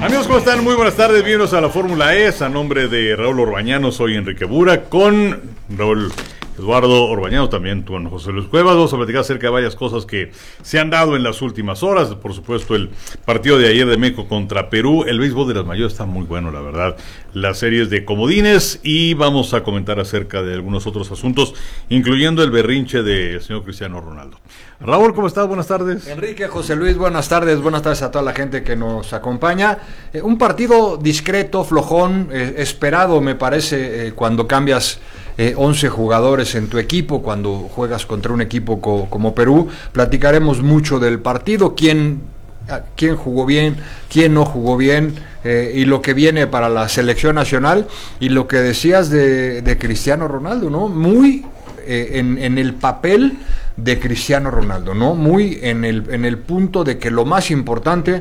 Amigos, ¿cómo están? Muy buenas tardes, bienvenidos a la Fórmula E. A nombre de Raúl Orbañano, soy Enrique Bura, con Raúl Eduardo Orbañano, también con José Luis Cuevas. Vamos a platicar acerca de varias cosas que se han dado en las últimas horas. Por supuesto, el partido de ayer de México contra Perú. El béisbol de las mayores está muy bueno, la verdad. Las series de comodines, y vamos a comentar acerca de algunos otros asuntos, incluyendo el berrinche del señor Cristiano Ronaldo. Raúl, ¿cómo estás? Buenas tardes. Enrique, José Luis, buenas tardes a toda la gente que nos acompaña. Un partido discreto, flojón, esperado me parece, cuando cambias 11 jugadores en tu equipo, cuando juegas contra un equipo como Perú. Platicaremos mucho del partido, quién jugó bien, quién no jugó bien, y lo que viene para la selección nacional, y lo que decías de Cristiano Ronaldo, ¿no? Muy en el papel de Cristiano Ronaldo, ¿no? Muy en el punto de que lo más importante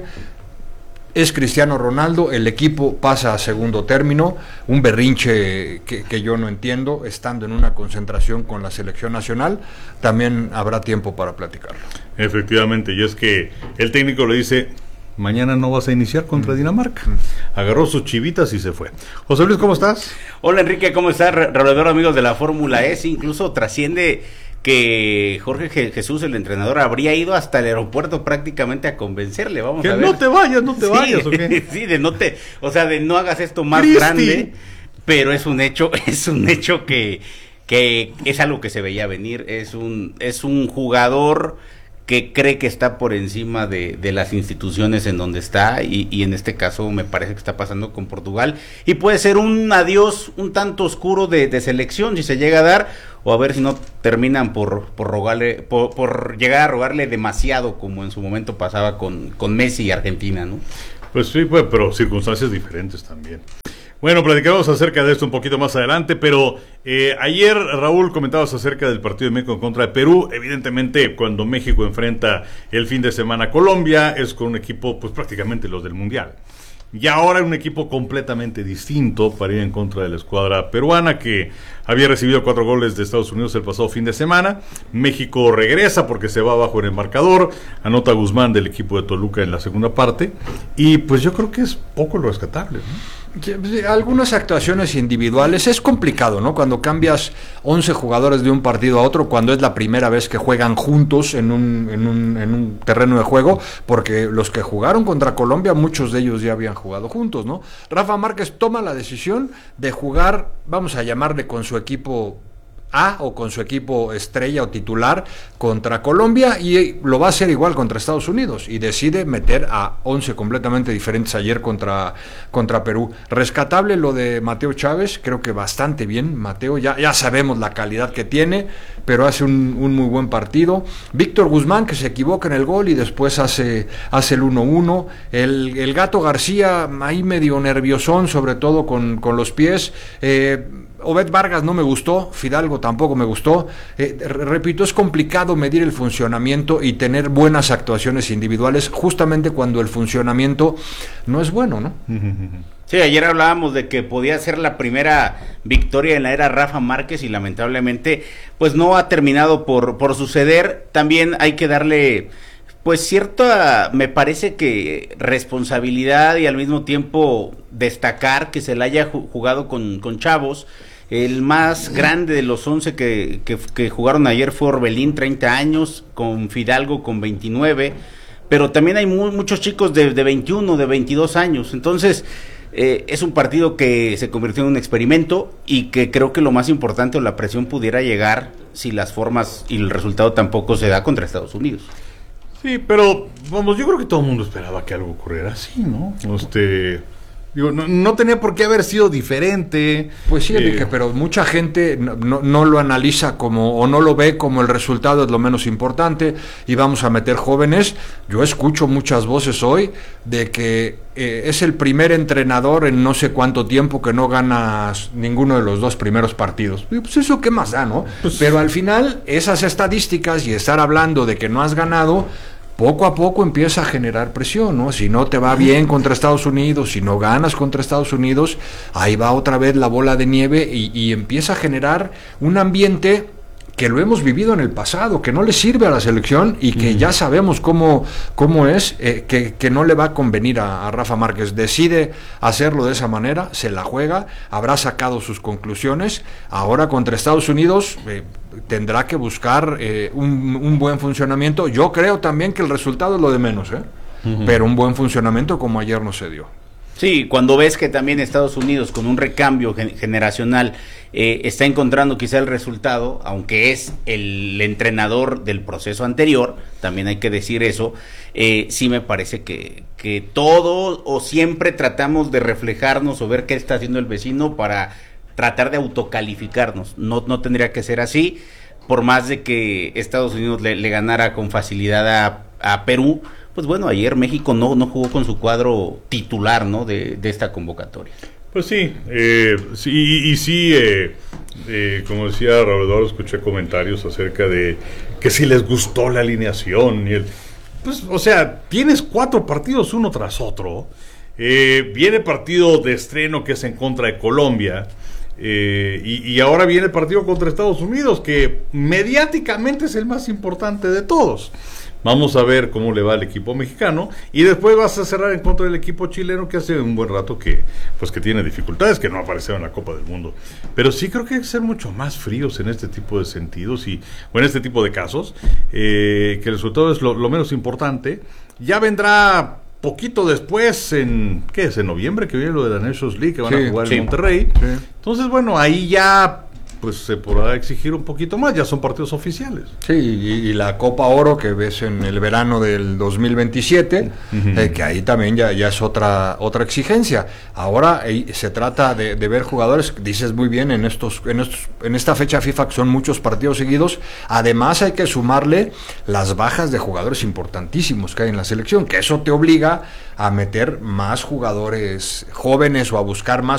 es Cristiano Ronaldo. El equipo pasa a segundo término, un berrinche que yo no entiendo, estando en una concentración con la selección nacional. También habrá tiempo para platicarlo. Efectivamente, y es que el técnico le dice: mañana no vas a iniciar contra Dinamarca. Agarró sus chivitas y se fue. José Luis, ¿cómo estás? Hola Enrique, ¿cómo estás? Alrededor, amigos de la Fórmula E. Incluso trasciende que Jorge Jesús, el entrenador, habría ido hasta el aeropuerto prácticamente a convencerle. Vamos que a ver. No te vayas, ¿o qué? Sí, de no hagas esto más grande, pero es un hecho que es algo que se veía venir. Es un jugador que cree que está por encima de las instituciones en donde está, y en este caso me parece que está pasando con Portugal, y puede ser un adiós un tanto oscuro de selección si se llega a dar, o a ver si no terminan por llegar a rogarle demasiado, como en su momento pasaba con Messi y Argentina, ¿no? Pues sí, pero circunstancias diferentes también. Bueno, platicaremos acerca de esto un poquito más adelante, pero ayer, Raúl, comentabas acerca del partido de México contra Perú. Evidentemente, cuando México enfrenta el fin de semana a Colombia, es con un equipo, pues prácticamente los del Mundial. Y ahora un equipo completamente distinto para ir en contra de la escuadra peruana, que había recibido 4 goles de Estados Unidos el pasado fin de semana. México regresa porque se va abajo en el marcador. Anota Guzmán del equipo de Toluca en la segunda parte. Y pues yo creo que es poco lo rescatable, ¿no? Algunas actuaciones individuales es complicado, ¿no? Cuando cambias 11 jugadores de un partido a otro, cuando es la primera vez que juegan juntos en un terreno de juego, porque los que jugaron contra Colombia, muchos de ellos ya habían jugado juntos, ¿no? Rafa Márquez toma la decisión de jugar, vamos a llamarle, con su equipo A o con su equipo estrella o titular contra Colombia, y lo va a hacer igual contra Estados Unidos, y decide meter a 11 completamente diferentes ayer contra Perú. Rescatable lo de Mateo Chávez, creo que bastante bien. Mateo, ya sabemos la calidad que tiene, pero hace un muy buen partido. Víctor Guzmán, que se equivoca en el gol y después hace el 1-1. El Gato García ahí medio nerviosón, sobre todo con los pies. Obed Vargas no me gustó, Fidalgo tampoco me gustó. Repito, es complicado medir el funcionamiento y tener buenas actuaciones individuales justamente cuando el funcionamiento no es bueno, ¿no? Sí, ayer hablábamos de que podía ser la primera victoria en la era Rafa Márquez, y lamentablemente pues no ha terminado por suceder. También hay que darle pues cierta, me parece que responsabilidad, y al mismo tiempo destacar que se la haya jugado con chavos. El más grande de los 11 que jugaron ayer fue Orbelín, 30 años, con Fidalgo con 29, pero también hay muchos chicos de 21, de 22 años. Entonces es un partido que se convirtió en un experimento, y que creo que lo más importante, o la presión, pudiera llegar si las formas y el resultado tampoco se da contra Estados Unidos. Sí, pero vamos, yo creo que todo el mundo esperaba que algo ocurriera así, ¿no? Digo, no tenía por qué haber sido diferente. Pues sí, Enrique, pero mucha gente no lo analiza como, o no lo ve como el resultado es lo menos importante, y vamos a meter jóvenes. Yo escucho muchas voces hoy de que es el primer entrenador en no sé cuánto tiempo que no gana ninguno de los 2 primeros partidos. Pues eso, ¿qué más da, no? Pero al final, esas estadísticas y estar hablando de que no has ganado, poco a poco empieza a generar presión, ¿no? Si no te va bien contra Estados Unidos, si no ganas contra Estados Unidos, ahí va otra vez la bola de nieve, y empieza a generar un ambiente que lo hemos vivido en el pasado, que no le sirve a la selección y que ya sabemos cómo es, que no le va a convenir a Rafa Márquez. Decide hacerlo de esa manera, se la juega, habrá sacado sus conclusiones. Ahora contra Estados Unidos tendrá que buscar un buen funcionamiento. Yo creo también que el resultado es lo de menos, pero un buen funcionamiento como ayer no se dio. Sí, cuando ves que también Estados Unidos con un recambio generacional está encontrando quizá el resultado, aunque es el entrenador del proceso anterior, también hay que decir eso, sí me parece que todo o siempre tratamos de reflejarnos o ver qué está haciendo el vecino para tratar de autocalificarnos. No tendría que ser así, por más de que Estados Unidos le ganara con facilidad a Perú. Pues bueno, ayer México no jugó con su cuadro titular, ¿no? de esta convocatoria. Pues sí, como decía Raúl Eduardo, escuché comentarios acerca de que si les gustó la alineación y pues, o sea, tienes 4 partidos uno tras otro. Viene partido de estreno que es en contra de Colombia. Y ahora viene el partido contra Estados Unidos, que mediáticamente es el más importante de todos. Vamos a ver cómo le va al equipo mexicano y después vas a cerrar en contra del equipo chileno, que hace un buen rato que tiene dificultades, que no apareció en la Copa del Mundo. Pero sí creo que hay que ser mucho más fríos en este tipo de sentidos o en este tipo de casos, que el resultado es lo menos importante. Ya vendrá poquito después, ¿qué es? En noviembre, que viene lo de la Nations League, que van a jugar en Monterrey. Sí. Entonces, bueno, ahí ya pues se podrá exigir un poquito más, ya son partidos oficiales. Sí, y la Copa Oro que ves en el verano del 2027, que ahí también ya es otra exigencia. Ahora se trata de ver jugadores, dices muy bien, en esta fecha FIFA, que son muchos partidos seguidos. Además hay que sumarle las bajas de jugadores importantísimos que hay en la selección, que eso te obliga a meter más jugadores jóvenes o a buscar más